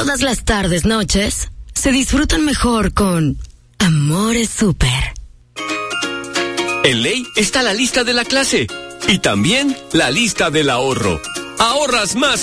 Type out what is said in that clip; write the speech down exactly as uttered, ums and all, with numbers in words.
Todas las tardes, noches, se disfrutan mejor con Amores Súper. En Ley está la lista de la clase y también la lista del ahorro. Ahorras más